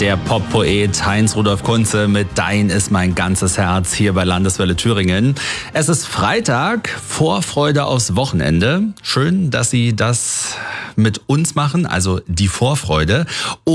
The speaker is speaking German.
Der Pop-Poet Heinz-Rudolf Kunze mit Dein ist mein ganzes Herz hier bei Landeswelle Thüringen. Es ist Freitag, Vorfreude aufs Wochenende. Schön, dass Sie das mit uns machen, also die Vorfreude.